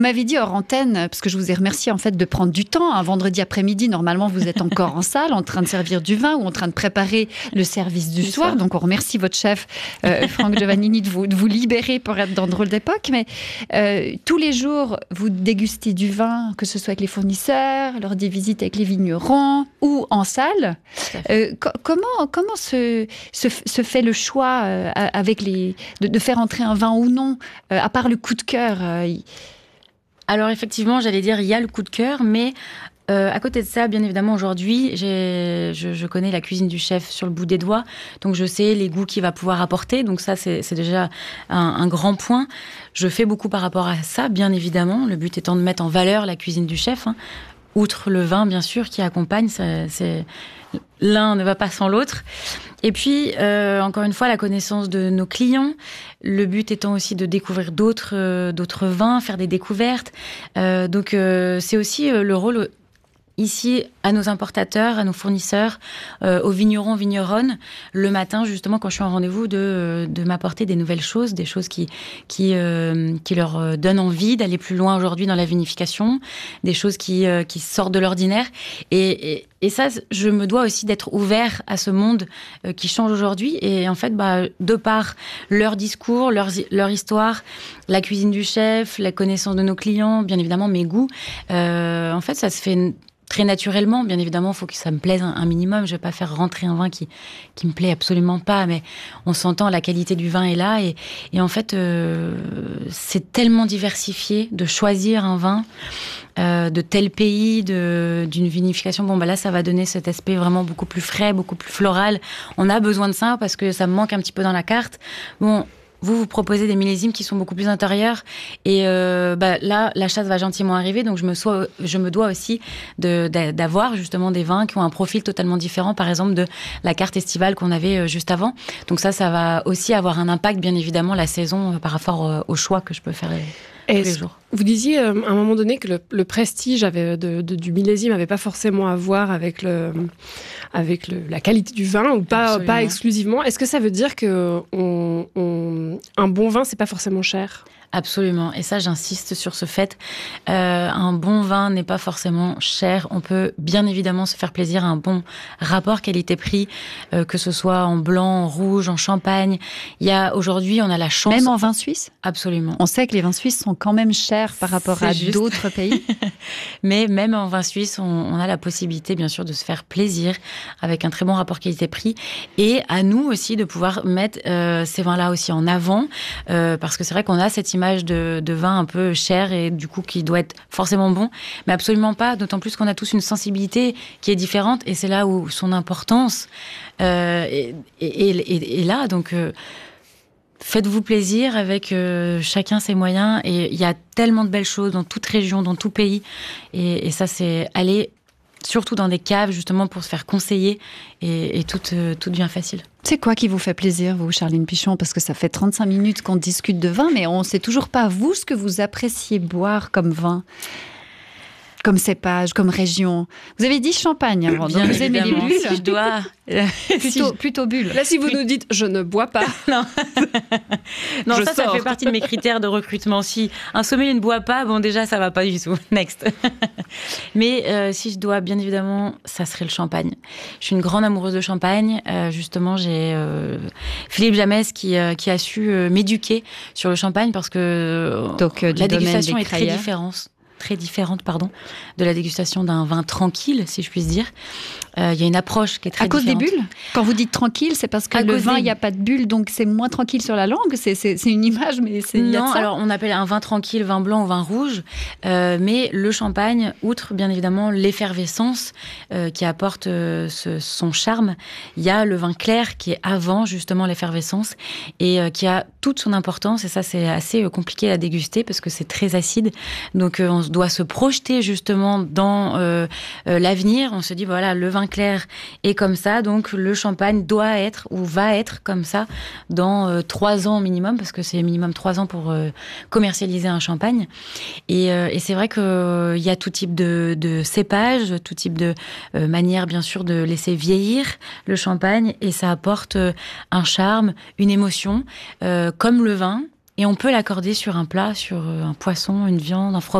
Vous m'avez dit hors antenne, parce que je vous ai remercié en fait de prendre du temps. Un vendredi après-midi, normalement, vous êtes encore en salle, en train de servir du vin ou en train de préparer le service du soir. Donc, on remercie votre chef, Franck Giovannini, de vous libérer pour être dans Drôle d'époque. Mais tous les jours, vous dégustez du vin, que ce soit avec les fournisseurs, lors des visites avec les vignerons ou en salle. Comment se fait le choix de faire entrer un vin ou non, à part le coup de cœur Alors effectivement, j'allais dire, il y a le coup de cœur, mais à côté de ça, bien évidemment, aujourd'hui, je connais la cuisine du chef sur le bout des doigts, donc je sais les goûts qu'il va pouvoir apporter, donc ça, c'est déjà un grand point. Je fais beaucoup par rapport à ça, bien évidemment, le but étant de mettre en valeur la cuisine du chef, hein. Outre le vin, bien sûr, qui accompagne, l'un ne va pas sans l'autre. Et puis, encore une fois, la connaissance de nos clients. Le but étant aussi de découvrir d'autres vins, faire des découvertes. Donc, c'est aussi le rôle ici à nos importateurs, à nos fournisseurs, aux vignerons, vigneronnes, le matin, justement, quand je suis en rendez-vous, de m'apporter des nouvelles choses, des choses qui leur donnent envie d'aller plus loin aujourd'hui dans la vinification, des choses qui sortent de l'ordinaire. Et ça, je me dois aussi d'être ouvert à ce monde qui change aujourd'hui. Et en fait, de par leur discours, leur histoire, la cuisine du chef, la connaissance de nos clients, bien évidemment mes goûts, en fait, ça se fait très naturellement. Bien évidemment, il faut que ça me plaise un minimum. Je ne vais pas faire rentrer un vin qui me plaît absolument pas, mais on s'entend, la qualité du vin est là. Et en fait, c'est tellement diversifié de choisir un vin de tel pays, d'une vinification. Bon, là, ça va donner cet aspect vraiment beaucoup plus frais, beaucoup plus floral. On a besoin de ça parce que ça me manque un petit peu dans la carte. Bon, vous proposez des millésimes qui sont beaucoup plus intérieurs. Et là, la chasse va gentiment arriver. Donc, je me dois aussi d'avoir justement des vins qui ont un profil totalement différent, par exemple, de la carte estivale qu'on avait juste avant. Donc ça va aussi avoir un impact, bien évidemment, la saison par rapport au choix que je peux faire tous les jours. Vous disiez à un moment donné que le prestige du millésime n'avait pas forcément à voir avec la qualité du vin, ou pas exclusivement. Est-ce que ça veut dire qu'un bon vin, c'est pas forcément cher ? Absolument. Et ça, j'insiste sur ce fait. Un bon vin n'est pas forcément cher. On peut bien évidemment se faire plaisir à un bon rapport qualité-prix, que ce soit en blanc, en rouge, en champagne. Aujourd'hui, on a la chance... Même en vin suisse ? Absolument. On sait que les vins suisses sont quand même chers par rapport à d'autres pays. Mais même en vin suisse, on a la possibilité, bien sûr, de se faire plaisir avec un très bon rapport qualité-prix. Et à nous aussi de pouvoir mettre ces vins-là aussi en avant, parce que c'est vrai qu'on a cette image de vin un peu cher et du coup qui doit être forcément bon, mais absolument pas, d'autant plus qu'on a tous une sensibilité qui est différente, et c'est là où son importance est là. Donc faites-vous plaisir avec chacun ses moyens, et il y a tellement de belles choses dans toute région, dans tout pays, et ça, c'est aller surtout dans des caves, justement, pour se faire conseiller, et tout devient facile. C'est quoi qui vous fait plaisir, vous, Charline Pichon ? Parce que ça fait 35 minutes qu'on discute de vin, mais on ne sait toujours pas, vous, ce que vous appréciez boire comme vin, comme cépage, comme région. Vous avez dit champagne avant, donc vous aimez les bulles. Si je dois... plutôt bulles. Là, si vous nous dites « je ne bois pas », non, ça fait partie de mes critères de recrutement. Si un sommelier ne boit pas, bon, déjà, ça va pas du tout. Next. Mais si je dois, bien évidemment, ça serait le champagne. Je suis une grande amoureuse de champagne. Justement, j'ai Philippe Jamès qui a su m'éduquer sur le champagne, parce que la dégustation est très différente de la dégustation d'un vin tranquille, si je puis dire. Il y a une approche qui est très différente. À cause des bulles ? Quand vous dites tranquille, c'est parce que le vin, il n'y a pas de bulles, donc c'est moins tranquille sur la langue ? C'est une image, mais c'est... Non, alors on appelle un vin tranquille, vin blanc ou vin rouge, mais le champagne, outre bien évidemment l'effervescence qui apporte son charme, il y a le vin clair qui est avant justement l'effervescence, et qui a toute son importance, et ça c'est assez compliqué à déguster parce que c'est très acide, donc on doit se projeter justement dans l'avenir. On se dit voilà, le vin clair est comme ça, donc le champagne doit être ou va être comme ça dans 3 ans minimum, parce que c'est minimum 3 ans pour commercialiser un champagne. Et c'est vrai qu'il y a tout type de cépage, tout type de manière bien sûr de laisser vieillir le champagne, et ça apporte un charme, une émotion, comme le vin. Et on peut l'accorder sur un plat, sur un poisson, une viande, un fromage.